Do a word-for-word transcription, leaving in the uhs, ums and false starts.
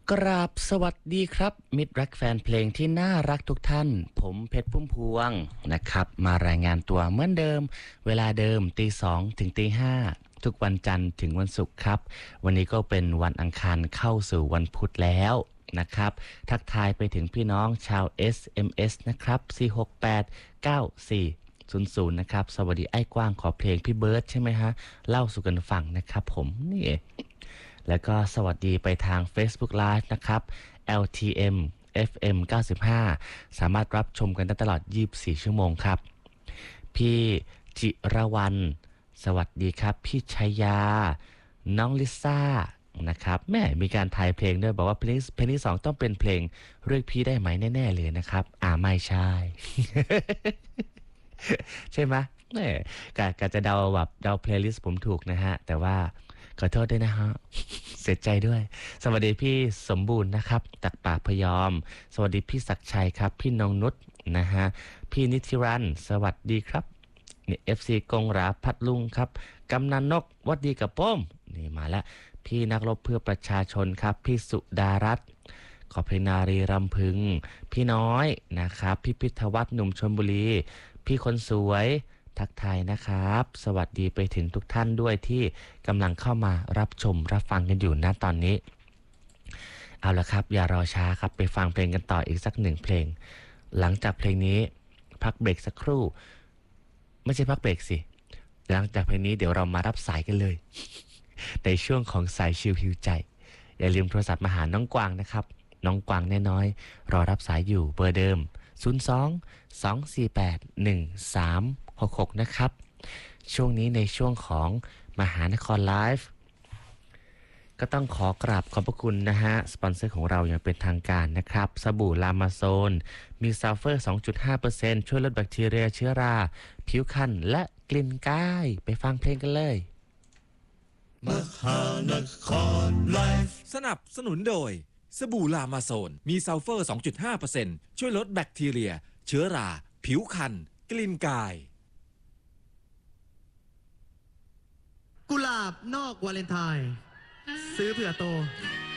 กราบสวัสดีครับมิตรรักแฟนเพลงที่น่ารักทุกท่านผมเพชรพุ่มพวงนะครับมารายงานตัวเหมือนเดิมเวลาเดิมตีสองถึงตีห้าทุกวันจันทร์ถึงวันศุกร์ครับวันนี้ก็เป็นวันอังคารเข้าสู่วันพุธแล้วนะครับทักทายไปถึงพี่น้องชาว เอส เอ็ม เอส นะครับสี่ หก แปด เก้า สี่ ศูนย์ ศูนย์นะครับสวัสดีไอ้กว้างขอเพลงพี่เบิร์ดใช่ไหมฮะเล่าสู่กันฟังนะครับผมนี่แล้วก็สวัสดีไปทาง Facebook Live นะครับ แอล ที เอ็ม เอฟ เอ็ม เก้าสิบห้า สามารถรับชมกันได้ตลอดยี่สิบสี่ชั่วโมงครับพี่จิรวรรณสวัสดีครับพี่ชัยยาน้องลิซ่านะครับแม่มีการทายเพลงด้วยบอกว่าเพลงเพลงที่สองต้องเป็นเพลงเรียกพี่ได้ไหมแน่ๆเลยนะครับอ่าไม่ใช่ ใช่ไหมแม่กะกะจะเดาแบบเดาเพลย์ลิสต์ผมถูกนะฮะแต่ว่าขอโทษด้วยนะฮะ เสียใจด้วยสวัสดีพี่สมบูรณ์นะครับจากปากพยอมสวัสดีพี่ศักดิ์ชัยครับพี่นงนุชนะฮะพี่นิติรันสวัสดีครับนี่ เอฟ ซี กงราพัดลุงครับกำนันนกวัดดีกับป้อมนี่มาแล้วพี่นักรบเพื่อประชาชนครับพี่สุดารัตน์ขอเพลงนารีรำพึงพี่น้อยนะครับพี่พิทวัฒน์หนุ่มชลบุรีพี่คนสวยทักทายนะครับสวัสดีไปถึงทุกท่านด้วยที่กำลังเข้ามารับชมรับฟังกันอยู่ณตอนนี้เอาละครับอย่ารอช้าครับไปฟังเพลงกันต่ออีกสักหนึ่งเพลงหลังจากเพลงนี้พักเบรกสักครู่ไม่ใช่พักเบรกสิหลังจากเพลงนี้เดี๋ยวเรามารับสายกันเลย ในช่วงของสายชิลฮิวใจอย่าลืมโทรศัพท์มาหาน้องกวางนะครับน้องกวางแน่น้อยรอรับสายอยู่เบอร์เดิมศูนย์ สอง สอง สี่ แปด หนึ่ง สาม หก หกนะครับช่วงนี้ในช่วงของมหานครไลฟ์ก็ต้องขอกราบขอบพระคุณนะฮะสปอนเซอร์ของเราอย่างเป็นทางการนะครับสบู่ลามาโซนมีซัลเฟอร์ สองจุดห้าเปอร์เซ็นต์ ช่วยลดแบคทีเรียเชื้อราผิวคันและกลิ่นกายไปฟังเพลงกันเลยมหานครไลฟ์สนับสนุนโดยสบู่ลามาโซนมีซัลเฟอร์ สองจุดห้าเปอร์เซ็นต์ ช่วยลดแบคทีเรียเชื้อราผิวคันกลิ่นกายกุหลาบนอกวาเลนไทน์ซื้อเผื่อโต